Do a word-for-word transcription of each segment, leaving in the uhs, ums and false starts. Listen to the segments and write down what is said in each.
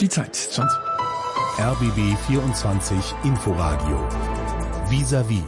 Die Zeit, sonst. R B B vierundzwanzig Inforadio. Vis-à-vis.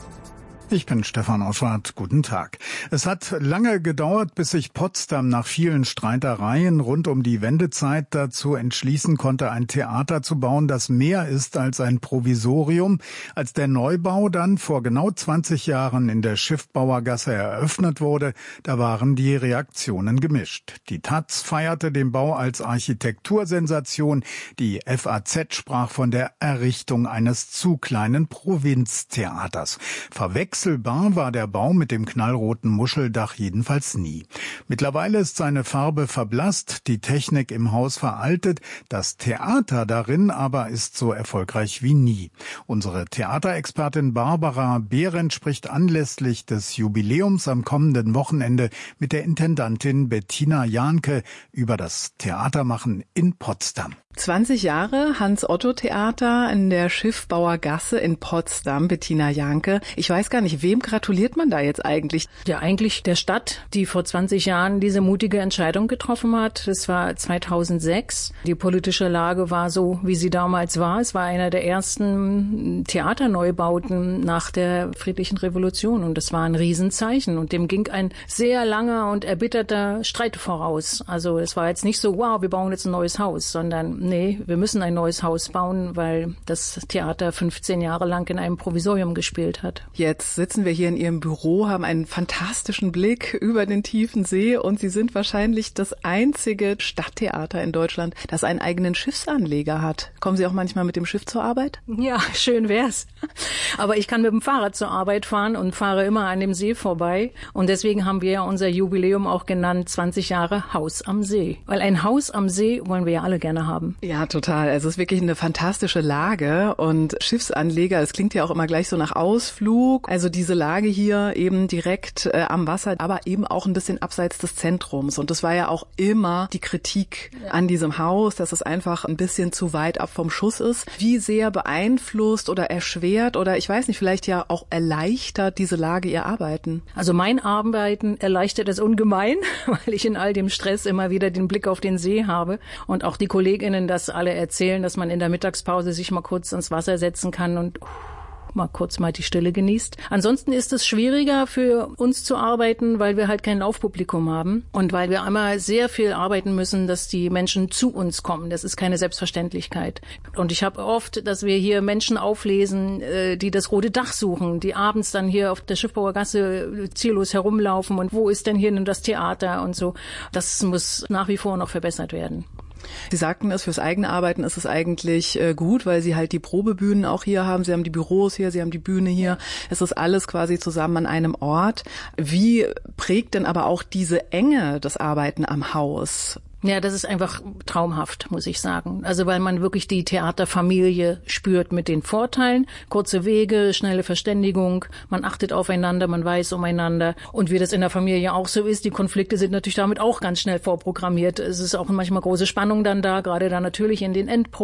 Ich bin Stefan Oschwart. Guten Tag. Es hat lange gedauert, bis sich Potsdam nach vielen Streitereien rund um die Wendezeit dazu entschließen konnte, ein Theater zu bauen, das mehr ist als ein Provisorium. Als der Neubau dann vor genau zwanzig Jahren in der Schiffbauergasse eröffnet wurde, da waren die Reaktionen gemischt. Die Taz feierte den Bau als Architektursensation. Die F A Z sprach von der Errichtung eines zu kleinen Provinztheaters. Verwechselt Wechselbar war der Bau mit dem knallroten Muscheldach jedenfalls nie. Mittlerweile ist seine Farbe verblasst, die Technik im Haus veraltet, das Theater darin aber ist so erfolgreich wie nie. Unsere Theaterexpertin Barbara Behrendt spricht anlässlich des Jubiläums am kommenden Wochenende mit der Intendantin Bettina Jahnke über das Theatermachen in Potsdam. zwanzig Jahre Hans-Otto-Theater in der Schiffbauergasse in Potsdam, Bettina Jahnke. Ich weiß gar nicht, wem gratuliert man da jetzt eigentlich? Ja, eigentlich der Stadt, die vor zwanzig Jahren diese mutige Entscheidung getroffen hat. Das war zweitausendsechs. Die politische Lage war so, wie sie damals war. Es war einer der ersten Theaterneubauten nach der Friedlichen Revolution und das war ein Riesenzeichen und dem ging ein sehr langer und erbitterter Streit voraus. Also es war jetzt nicht so, wow, wir bauen jetzt ein neues Haus, sondern nee, wir müssen ein neues Haus bauen, weil das Theater fünfzehn Jahre lang in einem Provisorium gespielt hat. Jetzt sitzen wir hier in Ihrem Büro, haben einen fantastischen Blick über den tiefen See und Sie sind wahrscheinlich das einzige Stadttheater in Deutschland, das einen eigenen Schiffsanleger hat. Kommen Sie auch manchmal mit dem Schiff zur Arbeit? Ja, schön wär's. Aber ich kann mit dem Fahrrad zur Arbeit fahren und fahre immer an dem See vorbei. Und deswegen haben wir ja unser Jubiläum auch genannt, zwanzig Jahre Haus am See. Weil ein Haus am See wollen wir ja alle gerne haben. Ja, total. Also es ist wirklich eine fantastische Lage und Schiffsanleger, das klingt ja auch immer gleich so nach Ausflug. Also diese Lage hier eben direkt äh, am Wasser, aber eben auch ein bisschen abseits des Zentrums. Und das war ja auch immer die Kritik ja. an diesem Haus, dass es einfach ein bisschen zu weit ab vom Schuss ist. Wie sehr beeinflusst oder erschwert oder ich weiß nicht, vielleicht ja auch erleichtert diese Lage Ihr Arbeiten? Also mein Arbeiten erleichtert es ungemein, weil ich in all dem Stress immer wieder den Blick auf den See habe und auch die Kolleginnen das alle erzählen, dass man in der Mittagspause sich mal kurz ins Wasser setzen kann und uh, mal kurz mal die Stille genießt. Ansonsten ist es schwieriger für uns zu arbeiten, weil wir halt kein Laufpublikum haben und weil wir einmal sehr viel arbeiten müssen, dass die Menschen zu uns kommen. Das ist keine Selbstverständlichkeit. Und ich habe oft, dass wir hier Menschen auflesen, die das Rote Dach suchen, die abends dann hier auf der Schiffbauergasse ziellos herumlaufen und wo ist denn hier denn das Theater und so. Das muss nach wie vor noch verbessert werden. Sie sagten es, fürs eigene Arbeiten ist es eigentlich äh, gut, weil Sie halt die Probebühnen auch hier haben. Sie haben die Büros hier, Sie haben die Bühne hier. Es ist alles quasi zusammen an einem Ort. Wie prägt denn aber auch diese Enge das Arbeiten am Haus? Ja, das ist einfach traumhaft, muss ich sagen. Also weil man wirklich die Theaterfamilie spürt mit den Vorteilen. Kurze Wege, schnelle Verständigung, man achtet aufeinander, man weiß umeinander. Und wie das in der Familie auch so ist, die Konflikte sind natürlich damit auch ganz schnell vorprogrammiert. Es ist auch manchmal große Spannung dann da, gerade dann natürlich in den Endproben.